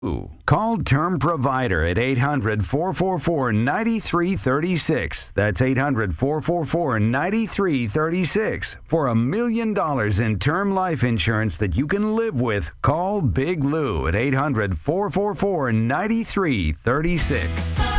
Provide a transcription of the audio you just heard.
Call Term Provider at 800-444-9336. That's 800-444-9336. For $1 million in term life insurance that you can live with, call Big Lou at 800-444-9336.